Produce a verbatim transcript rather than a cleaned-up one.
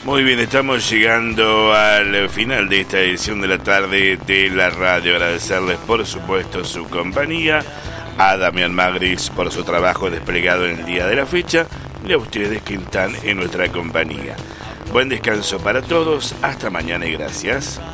Muy bien, estamos llegando al final de esta edición de la tarde de la radio. Agradecerles, por supuesto, su compañía, a Damián Magris por su trabajo desplegado en el día de la fecha y a ustedes que están en nuestra compañía. Buen descanso para todos, hasta mañana y gracias.